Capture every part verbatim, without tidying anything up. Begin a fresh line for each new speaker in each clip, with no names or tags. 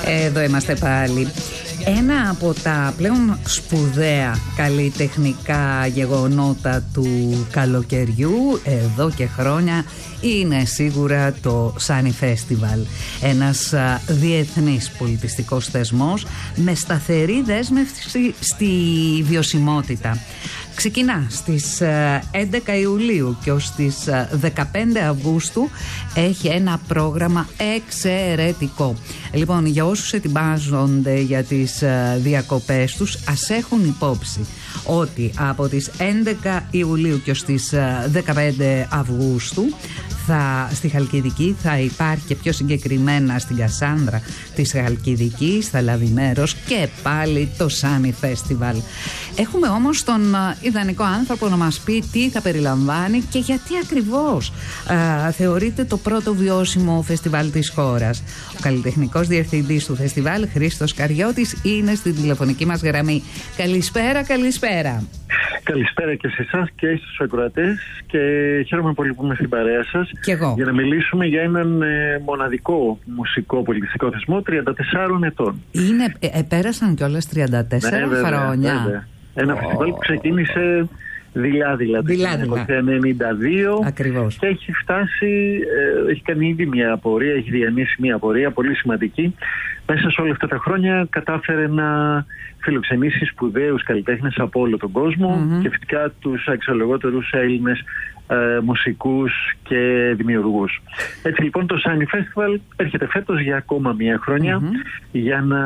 Εδώ είμαστε πάλι. Ένα από τα πλέον σπουδαία καλλιτεχνικά γεγονότα του καλοκαιριού εδώ και χρόνια είναι σίγουρα το Sunny Festival. Ένας διεθνής πολιτιστικός θεσμός με σταθερή δέσμευση στη βιωσιμότητα. Ξεκινά στις έντεκα Ιουλίου και ως τις δεκαπέντε Αυγούστου έχει ένα πρόγραμμα εξαιρετικό. Λοιπόν, για όσους ετοιμάζονται για τις διακοπές τους, ας έχουν υπόψη ότι από τις έντεκα Ιουλίου και ως τις δεκαπέντε Αυγούστου θα, στη Χαλκιδική θα υπάρχει, και πιο συγκεκριμένα στην Κασάνδρα της Χαλκιδικής, θα λάβει μέρος και πάλι το Sunny Festival. Έχουμε όμως τον ιδανικό άνθρωπο να μας πει τι θα περιλαμβάνει και γιατί ακριβώς α, θεωρείται το πρώτο βιώσιμο φεστιβάλ της χώρας. Ο καλλιτεχνικός διευθυντής του φεστιβάλ, Χρήστος Καριώτης, είναι στην τηλεφωνική μας γραμμή. Καλησπέρα, καλησπέρα.
Καλησπέρα και σε εσάς και στους ακροατές, και χαίρομαι πολύ που είμαι στην παρέα σας για να μιλήσουμε για έναν ε, μοναδικό μουσικό πολιτιστικό θεσμό τριάντα τεσσάρων ετών.
Είναι, ε, πέρασαν κιόλας τριάντα τέσσερα ναι, βέβαια, χρόνια.
Βέβαια. Ένα oh. φεστιβάλ που ξεκίνησε δειλά-δειλά το χίλια εννιακόσια ενενήντα δύο.
Ακριβώς.
Και έχει φτάσει, ε, έχει κάνει ήδη μια απορία, έχει διανύσει μια απορία πολύ σημαντική. Μέσα σε όλα αυτά τα χρόνια κατάφερε να φιλοξενήσει σπουδαίους καλλιτέχνες από όλο τον κόσμο mm-hmm. και φυσικά τους αξιολογότερους Έλληνες ε, μουσικούς και δημιουργούς. Έτσι λοιπόν το Sunny Festival έρχεται φέτος για ακόμα μια χρονιά mm-hmm. για να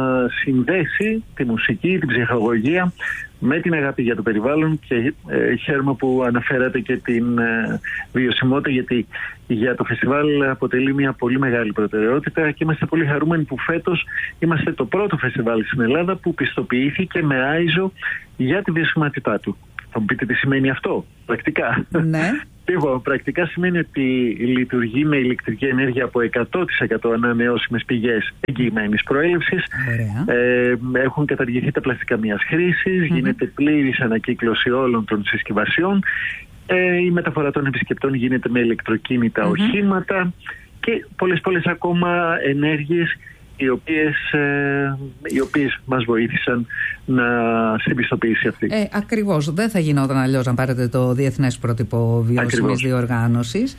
συνδέσει τη μουσική, την ψυχαγωγία με την αγάπη για το περιβάλλον, και ε, χαίρομαι που αναφέρατε και την ε, βιωσιμότητα, γιατί για το φεστιβάλ αποτελεί μια πολύ μεγάλη προτεραιότητα και είμαστε πολύ χαρούμενοι που φέτος είμαστε το πρώτο φεστιβάλ στην Ελλάδα που πιστοποιήθηκε με άιζο για τη βιωσιμότητά του. Θα μου πείτε τι σημαίνει αυτό πρακτικά.
Ναι.
Λοιπόν, πρακτικά σημαίνει ότι λειτουργεί με ηλεκτρική ενέργεια από εκατό τοις εκατό ανανεώσιμες πηγές εγγυημένης προέλευσης. Ε, έχουν καταργηθεί τα πλαστικά μιας χρήσης, mm-hmm. γίνεται πλήρης ανακύκλωση όλων των συσκευασιών. Ε, η μεταφορά των επισκεπτών γίνεται με ηλεκτροκίνητα mm-hmm. οχήματα και πολλές πολλές ακόμα ενέργειες οι οποίες, ε, οι οποίες μας βοήθησαν να στην πιστοποίηση αυτή.
Ε, ακριβώς. Δεν θα γινόταν αλλιώς να πάρετε το Διεθνές Πρότυπο Βιώσιμης Διοργάνωσης.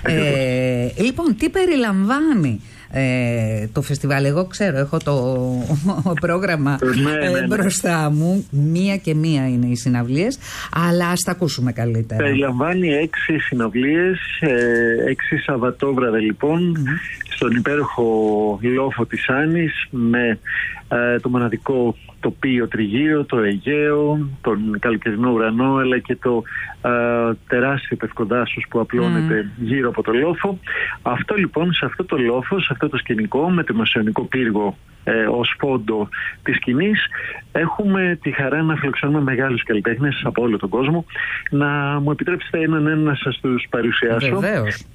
Ε, λοιπόν, τι περιλαμβάνει ε, το φεστιβάλ? Εγώ ξέρω, έχω το πρόγραμμα
ναι, ναι, ναι.
Ε, μπροστά μου. Μία και μία είναι οι συναυλίες, αλλά ας τα ακούσουμε καλύτερα.
Περιλαμβάνει έξι συναυλίες, ε, έξι Σαββατόβραδα λοιπόν, mm-hmm. στον υπέροχο λόφο της Άνης, με ε, το μοναδικό τοπίο τριγύρω, το Αιγαίο, τον καλοκαιρινό ουρανό, αλλά και το ε, τεράστιο πευκοδάσος που απλώνεται mm. γύρω από το λόφο. Αυτό λοιπόν, σε αυτό το λόφο, σε αυτό το σκηνικό, με το μεσαιωνικό πύργο ε, ως φόντο της σκηνής, έχουμε τη χαρά να φιλοξενούμε μεγάλους καλλιτέχνες από όλο τον κόσμο. Να μου επιτρέψετε έναν ένα να σας τους παρουσιάσω.
Βεβαίως.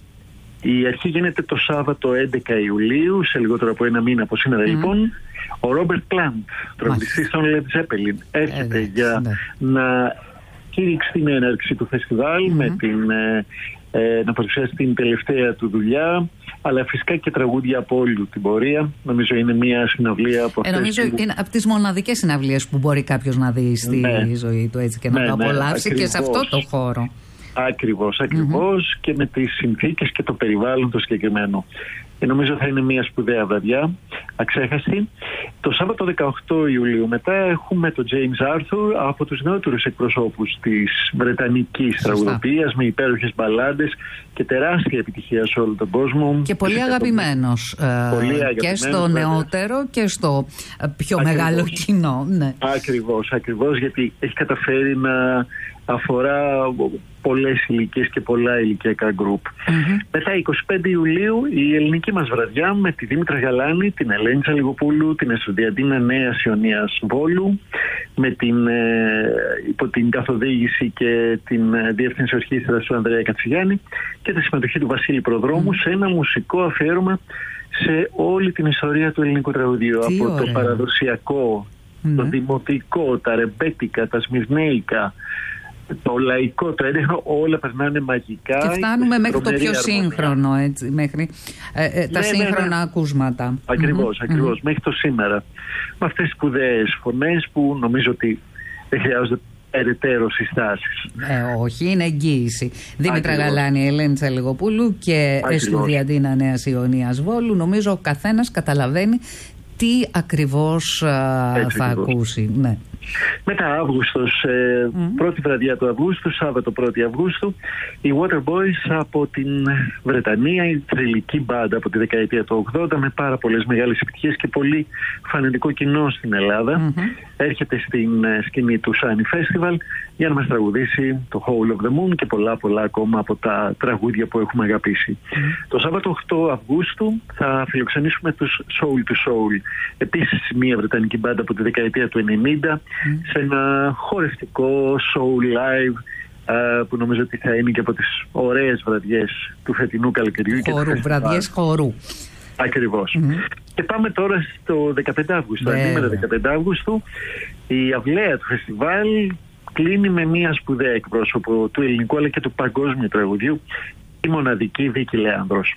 Η αρχή γίνεται το Σάββατο έντεκα Ιουλίου, σε λιγότερο από ένα μήνα από σήμερα mm. λοιπόν. Ο Ρόμπερτ Πλάντ, τραγουδιστής των Led Zeppelin, έρχεται ε, για ναι. να κήρυξει την έναρξη του φεστιβάλ, mm-hmm. με την, ε, ε, να παρουσιάσει την τελευταία του δουλειά, αλλά φυσικά και τραγούδια από όλη την πορεία. Νομίζω είναι μια συναυλία από αυτές. Ε, νομίζω
που... είναι από τις μοναδικές συναυλίες που μπορεί κάποιος να δει στη ναι. ζωή του, έτσι, και να ναι, το απολαύσει ναι, και σε αυτό το χώρο.
Ακριβώς, ακριβώς mm-hmm. και με τις συνθήκες και το περιβάλλον το συγκεκριμένο. Και νομίζω θα είναι μια σπουδαία βραδιά, αξέχαστη. Το Σάββατο δεκαοκτώ Ιουλίου μετά έχουμε τον James Arthur, από τους νεότερους εκπροσώπους της βρετανικής τραγουδοποιίας, με υπέροχες μπαλάντες και τεράστια επιτυχία σε όλο τον κόσμο. Και
πολύ αγαπημένος, ε, πολύ αγαπημένος και στο βέβαια. νεότερο και στο πιο ακριβώς. μεγάλο κοινό. Ναι.
Ακριβώς, ακριβώς, γιατί έχει καταφέρει να αφορά πολλές ηλικίες και πολλά ηλικιακά γκρουπ. Mm-hmm. Μετά εικοστή πέμπτη Ιουλίου η ελληνική μας βραδιά με τη Δήμητρα Γαλάνη, την Ελένη Τσαλιγοπούλου, την Εστουδιαντίνα Νέας Ιωνίας Βόλου, με την, ε, υπό την καθοδήγηση και την ε, διεύθυνση ορχήστρας του Ανδρέα Κατσιγιάννη, και τη συμμετοχή του Βασίλη Προδρόμου mm. σε ένα μουσικό αφιέρωμα σε όλη την ιστορία του ελληνικού τραγουδίου. Τι από ωραία. Το παραδοσιακό, mm. το δημοτικό, τα ρεμπέτικα, τα σμυρνέικα, το λαϊκό, το έντεχνο, όλα περνάνε μαγικά.
Και φτάνουμε μέχρι το πιο
αρμονία.
σύγχρονο, έτσι, μέχρι ε, ε, τα
ναι,
σύγχρονα
ναι, ναι.
ακούσματα.
Ακριβώς,
Mm-hmm.
ακριβώς,
Mm-hmm.
μέχρι το σήμερα. Με αυτές τις σπουδαίες φωνές που νομίζω ότι δεν χρειάζονται περαιτέρω συστάσεις.
Ε, όχι, είναι εγγύηση. Δήμητρα
Ακριβώς.
Γαλάνη, Ελένη Τσαλιγοπούλου και
Ακριβώς.
Εστουδιαντίνα Νέας Ιωνίας Βόλου. Νομίζω ο καθένας καταλαβαίνει τι ακριβώς α,
Έτσι
θα
ακριβώς.
ακούσει. Ναι.
Μετά Αύγουστος, ε,
Mm.
πρώτη βραδιά του Αυγούστου, Σάββατο πρώτη Αυγούστου, οι Waterboys από την Βρετανία, η θρυλική μπάντα από τη δεκαετία του ογδόντα με πάρα πολλές μεγάλες επιτυχίες και πολύ φανετικό κοινό στην Ελλάδα,
Mm-hmm.
έρχεται στην ε, σκηνή του Sunny Festival για να μας τραγουδήσει το Hole of the Moon και πολλά πολλά ακόμα από τα τραγούδια που έχουμε αγαπήσει. Mm. Το Σάββατο οκτώ Αυγούστου θα φιλοξενήσουμε τους Soul to Soul, επίσης μια βρετανική μπάντα από τη δεκαετία του ενενήντα, mm. σε ένα χορευτικό soul live uh, που νομίζω ότι θα είναι και από τις ωραίες βραδιές του φετινού καλοκαιριού.
Χορού,
και
βραδιές χορού.
Ακριβώς.
Mm-hmm.
Και πάμε τώρα στο δεκαπέντε Αυγούστου. Αντίμετρα δεκαπέντε Αυγούστου, η αυλαία του φεστιβάλ κλείνει με μια σπουδαία εκπρόσωπο του ελληνικού αλλά και του παγκόσμιου τραγουδιού, η μοναδική Βίκη Λέανδρος.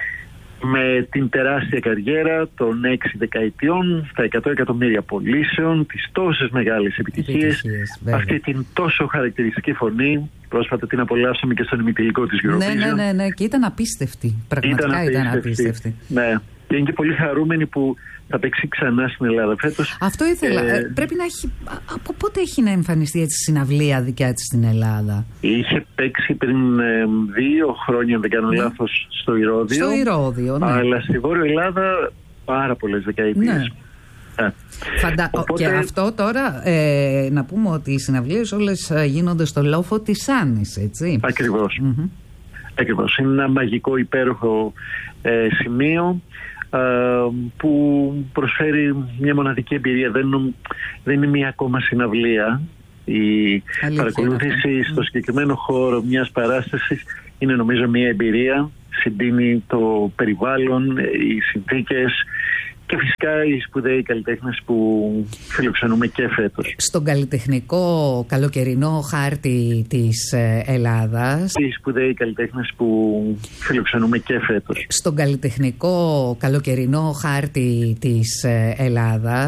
Με την τεράστια καριέρα των έξι δεκαετιών, στα εκατό εκατομμύρια πωλήσεων, τις τόσες μεγάλες επιτυχίες,
επιτυχίες
αυτή την τόσο χαρακτηριστική φωνή, πρόσφατα την απολαύσαμε και στον ημιτελικό της Eurovision.
Ναι, ναι, ναι, ναι, και ήταν απίστευτη. Πραγματικά ήταν απίστευτη. Ήταν απίστευτη.
Ναι. Και είναι και πολύ χαρούμενη που θα παίξει ξανά στην Ελλάδα φέτος.
Αυτό ήθελα.
Ε,
ε, πρέπει να έχει. Από πότε έχει να εμφανιστεί έτσι συναυλία δικιά της στην Ελλάδα?
Είχε παίξει πριν ε, δύο χρόνια, αν δεν κάνω
ναι.
λάθος, στο Ηρώδειο.
Στο Ηρώδειο, ναι.
Αλλά στη Βόρεια Ελλάδα πάρα πολλές δεκαετίες.
Ναι.
Ε.
Φαντα...
Οπότε...
Και αυτό τώρα ε, να πούμε ότι οι συναυλίες όλες γίνονται στο λόφο της Άννης, έτσι.
Ακριβώς.
Mm-hmm.
Ακριβώς. Είναι ένα μαγικό υπέροχο ε, σημείο ε, που προσφέρει μια μοναδική εμπειρία. Δεν, δεν είναι μια ακόμα συναυλία. Η
Αλήθεια,
παρακολούθηση
ναι.
στο συγκεκριμένο χώρο μιας παράστασης είναι νομίζω μια εμπειρία. Συντείνει το περιβάλλον, οι συνθήκες και φυσικά οι σπουδαίοι καλλιτέχνες που φιλοξενούμε και φέτος.
Στον καλλιτεχνικό καλοκαιρινό χάρτη της Ελλάδας.
Οι σπουδαίοι καλλιτέχνες που φιλοξενούμε και φέτος.
Στον καλλιτεχνικό καλοκαιρινό χάρτη της Ελλάδας.